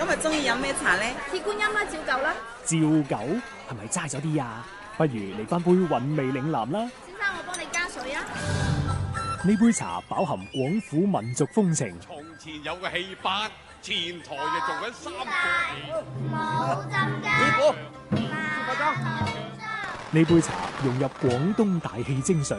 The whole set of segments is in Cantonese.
今日中意飲咩茶咧？ 鐵觀音啦，照舊啦。 照舊係咪齋咗啲啊？不如嚟翻杯韻味嶺南啦。 先生，我幫你加水啊。 呢杯茶飽含廣府民族風情。 從前有個戲班，前台就做緊三個冇浸噶。 師傅， 呢杯茶融入廣東大氣精髓。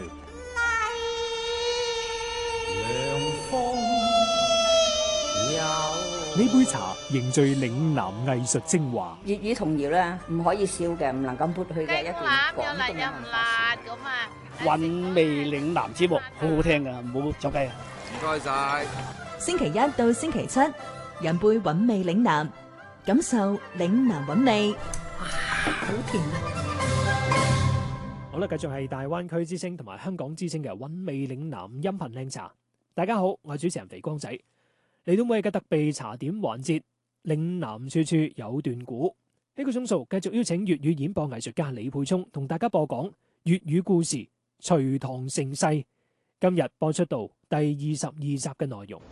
呢杯茶凝聚嶺南藝術精華。 粵語童謠咧，唔可以少嘅，唔能夠抹去嘅一段廣東嘅文化。 韻味嶺南節目好好聽噶，唔好走雞啊！ 唔該晒。 星期一到星期七，飲杯韻味嶺南，感受嶺南韻味。哇，好甜啊！ 好啦，繼續係大灣區之聲同埋香港之聲嘅韻味嶺南音頻靚茶。大家好，我係主持人肥光仔。嚟到每日嘅特備茶點環節，嶺南處處有段古。呢個鐘數繼續邀請粵語演播藝術家李沛聰同大家播講粵語故事《隋唐盛世》。今日播出到第22集嘅內容。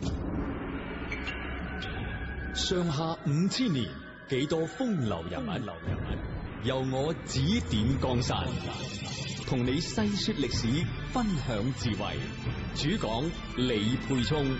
上下5000年，幾多風流人物，由我指點江山，同你細說歷史，分享智慧。主講李沛聰。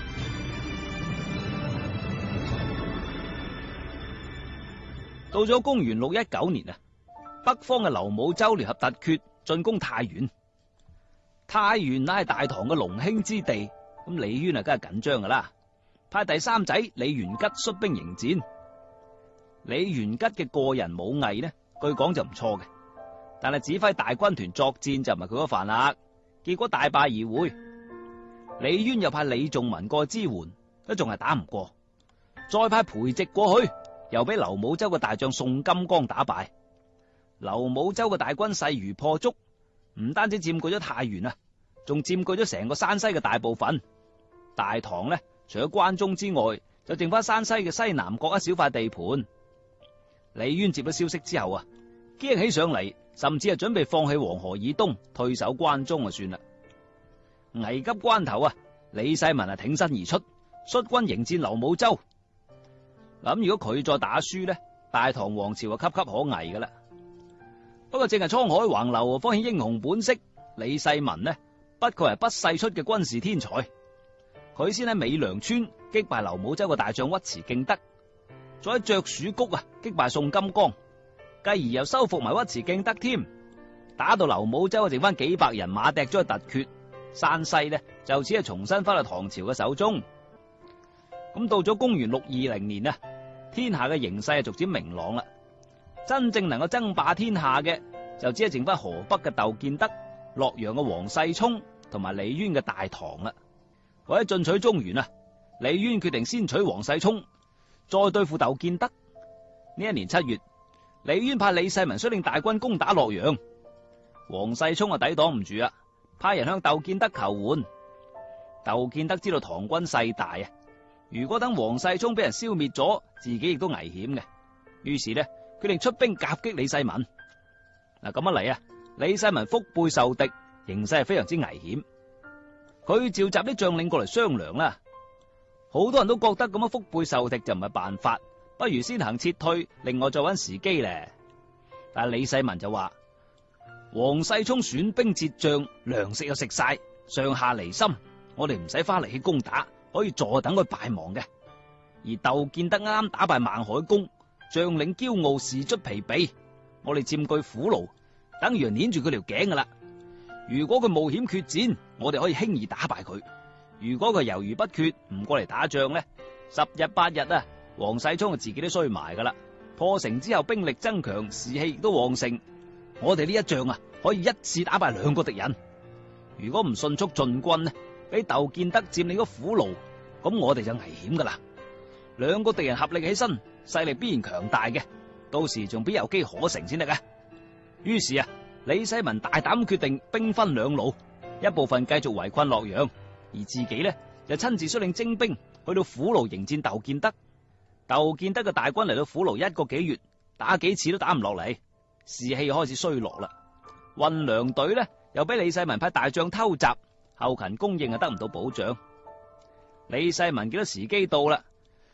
到咗公元619年啊，北方嘅劉武周聯合突厥進攻太原。太原乃係大唐嘅龍興之地，咁李淵啊梗係緊張噶啦，派第三仔李元吉率兵迎戰。李元吉嘅個人武藝呢，據講就唔錯嘅，但係指揮大軍團作戰就唔係佢嗰範啦，結果大敗而回。李淵又派李仲文過支援，都仲係打唔過，再派裴寂過去，又俾劉武周嘅大將宋金剛打敗。劉武周嘅大軍勢如破竹，唔單止佔據咗太原啊，仲佔據咗成個山西嘅大部分。大唐呢，除咗關中之外，就剩翻山西嘅西南角一小塊地盤。李淵接咗消息之後啊，驚起上嚟，甚至係準備放棄黃河以東，退守關中就算啦。危急關頭啊，李世民挺身而出，率軍迎戰劉武周。諗如果佢再打輸呢，大唐王朝就岌岌可危噶啦。不過正係滄海橫流，方顯英雄本色。李世民呢，不愧係不世出嘅軍事天才。佢先喺美良村擊敗劉武周嘅大將尉遲敬德，再喺著鼠谷啊擊敗宋金剛，繼而又收復埋尉遲敬德添。打到劉武周剩翻幾百人馬踢咗去突厥，山西呢就此係重新翻到唐朝嘅手中。咁到咗公元620年啊，天下嘅形勢係逐漸明朗啦。真正能夠爭霸天下嘅就只係剩翻河北嘅竇建德、洛陽嘅王世充同埋李淵嘅大唐啦。為咗進取中原啊，李淵決定先取王世充，再對付竇建德。呢一年7月，李淵派李世民率領大軍攻打洛陽，王世充啊抵擋唔住啊，派人向竇建德求援。竇建德知道唐軍勢大啊，如果等王世充俾人消滅咗，自己亦都危險嘅，於是呢，決定出兵夾擊李世民。嗱，咁一嚟啊，李世民腹背受敵，形勢係非常之危險。佢召集啲將領過嚟商量啦，好多人都覺得咁樣腹背受敵就唔係辦法，不如先行撤退，另外再揾時機咧。但係李世民就話，王世充損兵折將，糧食又食晒，上下離心，我哋唔使花力氣攻打，可以坐等佢敗亡嘅。而竇建德啱啱打敗孟海公，將領驕傲，士卒疲憊，我哋佔據虎牢，等於捏住佢條頸噶啦。如果佢冒險決戰，我哋可以輕易打敗佢；如果佢猶豫不決，唔過嚟打仗呢，10日8日啊，王世充自己都衰埋噶啦。破城之後，兵力增強，士氣亦都旺盛。我哋呢一仗啊，可以一次打敗2個敵人。如果唔迅速進軍呢，俾竇建德佔領咗虎牢，咁我哋就危險噶啦。2個敵人合力起身，勢力必然強大嘅，到時仲必有機可乘先得嘅。於是啊，李世民大膽決定兵分2路，一部分繼續圍困洛陽，而自己呢就親自率領精兵去到虎牢迎戰竇建德。竇建德嘅大軍嚟到虎牢1個幾月，打幾次都打唔落嚟，士氣開始衰落啦。運糧隊呢又俾李世民派大將偷襲，後勤供應啊得唔到保障。李世民見到時機到啦，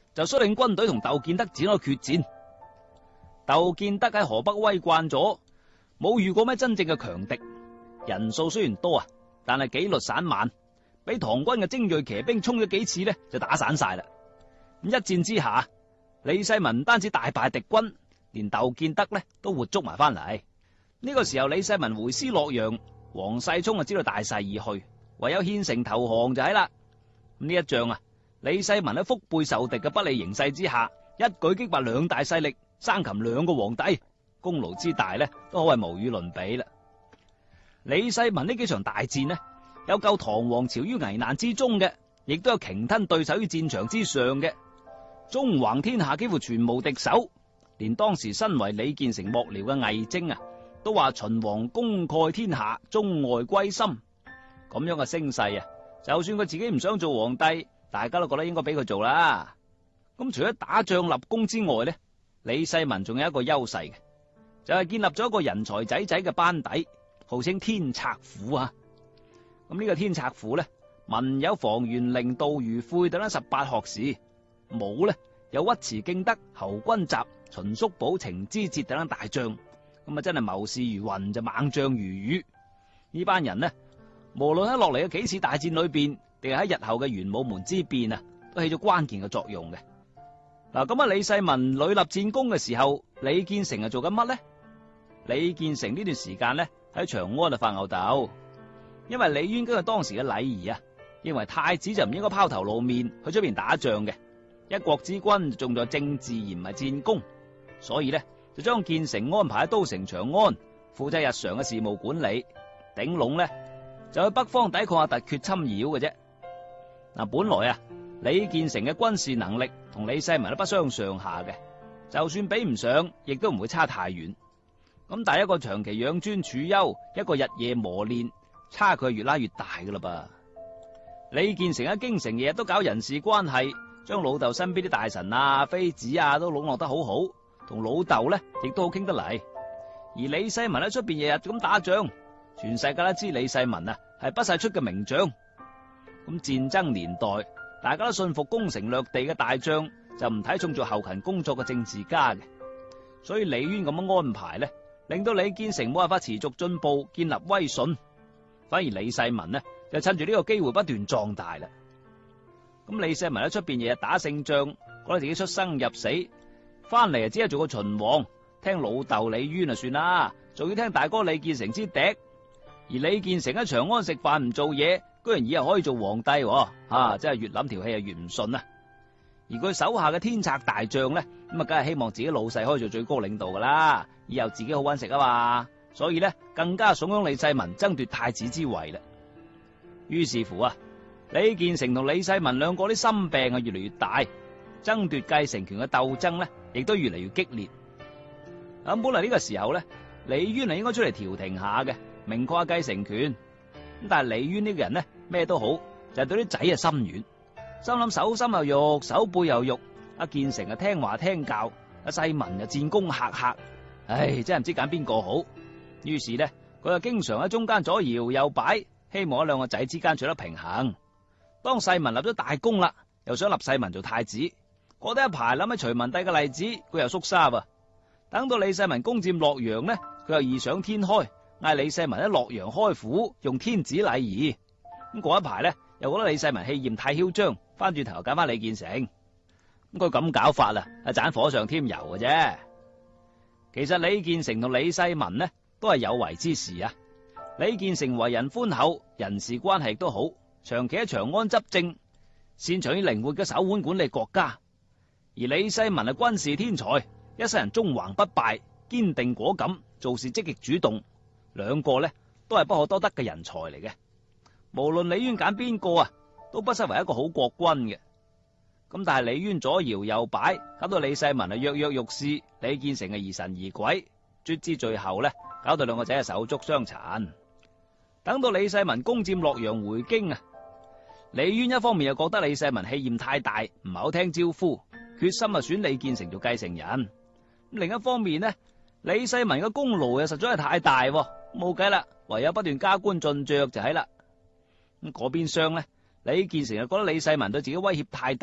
就率領軍隊同竇建德展開決戰。竇建德喺河北威慣咗，冇遇過咩真正嘅強敵，人數雖然多啊，但係紀律散漫，俾唐軍嘅精銳騎兵衝咗幾次呢，就打散晒啦。咁一戰之下，李世民唔單止大敗敵軍，連竇建德呢都活捉埋翻嚟。呢個時候李世民回師洛陽，王世充就知道大勢已去，唯有獻城投降就係啦。呢一仗啊，李世民喺腹背受敵嘅不利形勢之下，一舉擊敗兩大勢力，生擒兩個皇帝，功勞之大呢都可謂無與倫比啦。李世民呢幾場大戰呢，有救唐王朝於危難之中嘅，亦都有鯨吞對手於戰場之上嘅，縱橫天下幾乎全無敵手。連當時身為李建成幕僚嘅魏徵啊，都話秦王功蓋天下，中外歸心。咁樣嘅聲勢啊，就算佢自己唔想做皇帝，大家都覺得應該俾佢做啦。咁除咗打仗立功之外呢，李世民仲有一個優勢嘅，就係建立咗一個人才仔仔嘅班底，號稱天策府啊。咁呢個天策府呢，文有房玄齡、杜如晦等18學士，武呢有尉遲敬德、侯君集、秦叔寶、程知節等大將。咁啊，真係謀士如雲，就猛將如雨。呢班人呢，無論喺落嚟嘅幾次大戰裏邊，定係喺日後嘅玄武門之變啊，都起咗關鍵嘅作用嘅。嗱，咁啊，李世民屢立戰功嘅時候，李建成係做緊乜呢？李建成呢段時間呢，喺長安發吽哣，因為李淵根據當時嘅禮儀啊，認為太子就唔應該拋頭露面去出邊打仗嘅，一國之君重在政治而唔係戰功，所以呢，就將建成安排喺都城長安，負責日常嘅事務管理，頂籠呢，就去北方抵抗下突厥侵擾嘅啫。嗱，本來啊，李建成嘅軍事能力同李世民都不相上下嘅，就算比唔上，亦都唔會差太遠。咁但係一個長期養尊處優，一個日夜磨練，差距越拉越大噶啦噃。李建成喺京城日日都搞人事關係，將老豆身邊啲大臣啊、妃子啊都籠絡得好好，同老豆呢亦都好傾得嚟。而李世民喺出邊日日咁打仗，全世界都知李世民啊係不世出嘅名將。咁戰爭年代，大家都信服攻城略地嘅大將，就唔睇重做後勤工作嘅政治家嘅。所以李淵咁樣安排呢，令到李建成冇辦法持續進步，建立威信。反而李世民呢，就趁住呢個機會不斷壯大啦。咁李世民喺出邊日日打勝仗，覺得自己出生入死，翻嚟只係做個秦王，聽老豆李淵就算啦，仲要聽大哥李建成之笛。而李建成喺長安食飯唔做嘢，居然以後可以做皇帝，真係越諗條氣越唔順啊！而佢手下嘅天策大將呢，咁啊，梗係希望自己老細可以做最高領導噶啦，以後自己好搵食啊嘛，所以呢，更加慫恿李世民爭奪太子之位啦。於是乎啊，李建成同李世民兩個啲心病啊越嚟越大，爭奪繼承權嘅鬥爭呢，亦都越嚟越激烈。咁本嚟呢個時候呢，李淵係應該出嚟調停下嘅，明確下繼承權。咁但係李淵呢個人呢，咩都好，就係對啲仔啊心軟，心諗手心又肉，手背又肉。阿建成啊聽話聽教，阿世民啊戰功赫赫，唉，真係唔知揀邊個好。於是呢，佢就經常喺中間左搖右擺，希望喺兩個仔之間取得平衡。當世民立咗大功啦，又想立世民做太子，過得一排諗起隋文帝嘅例子，佢又縮沙噃。等到李世民攻佔洛陽呢，佢又異想天開，嗌李世民喺洛陽開府，用天子禮儀。咁過一排呢，又覺得李世民氣焰太囂張，翻轉頭揀翻李建成。咁佢咁搞法啊，係盞火上添油嘅啫。其實李建成同李世民呢，都係有為之士啊。李建成為人寬厚，人事關係亦都好，長期喺長安執政，擅長以靈活嘅手腕管理國家。而李世民係軍事天才，一世人縱橫不敗，堅定果敢，做事積極主動，兩個呢都係不可多得嘅人才嚟嘅。無論李淵揀邊個啊，都不失為一個好國君嘅。咁但係李淵左搖右擺，搞到李世民係躍躍欲試，李建成係疑神疑鬼，卒之最後呢，搞到兩個仔係手足相殘。等到李世民攻佔洛陽回京啊，李淵一方面又覺得李世民氣焰太大，唔係好聽招呼，決心啊選李建成做繼承人。另一方面呢，李世民嘅功勞又實在係太大，冇計啦，唯有不斷加官進爵就係啦。咁嗰邊廂呢，李建成又覺得李世民對自己威脅太大，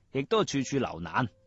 亦都處處留難。